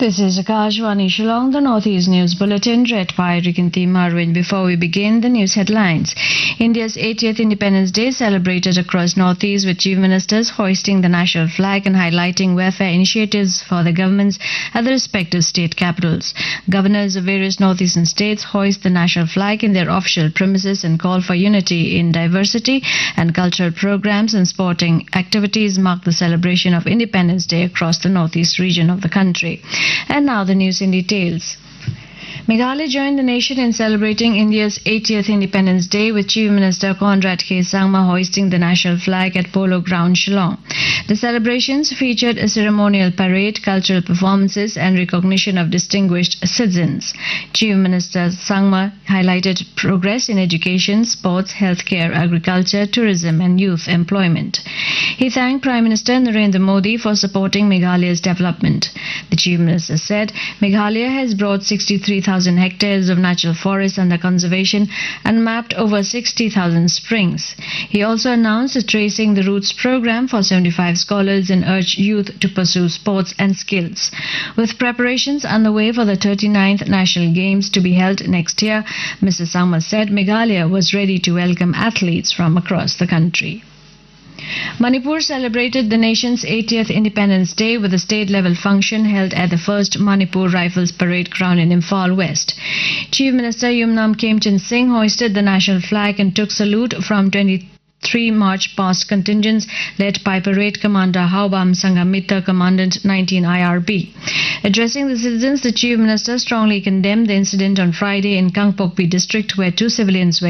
This is Akashvani Shillong, the Northeast News Bulletin, read by Rikinti Marwin. Before we begin, the news headlines. India's 80th Independence Day celebrated across Northeast, with Chief Ministers hoisting the national flag and highlighting welfare initiatives for the governments at the respective state capitals. Governors of various Northeastern states hoist the national flag in their official premises and call for unity in diversity, and cultural programs and sporting activities mark the celebration of Independence Day across the Northeast region of the country. And now the news in details. Meghalaya joined the nation in celebrating India's 80th Independence Day, with Chief Minister Conrad K. Sangma hoisting the national flag at Polo Ground, Shillong. The celebrations featured a ceremonial parade, cultural performances and recognition of distinguished citizens. Chief Minister Sangma highlighted progress in education, sports, healthcare, agriculture, tourism and youth employment. He thanked Prime Minister Narendra Modi for supporting Meghalaya's development. The Chief Minister said Meghalaya has brought 63,000 hectares of natural forests under conservation and mapped over 60,000 springs. He also announced a Tracing the Roots program for 75 scholars and urged youth to pursue sports and skills. With preparations underway for the 39th National Games to be held next year, Mr. Sangma said Meghalaya was ready to welcome athletes from across the country. Manipur celebrated the nation's 80th Independence Day with a state-level function held at the 1st Manipur Rifles Parade Ground in Imphal West. Chief Minister Yumnam Khemchand Singh hoisted the national flag and took salute from 23 March past contingents led by Parade Commander Haobam Sanghamita, Commandant 19 IRB. Addressing the citizens, the Chief Minister strongly condemned the incident on Friday in Kangpokpi district, where 2 civilians were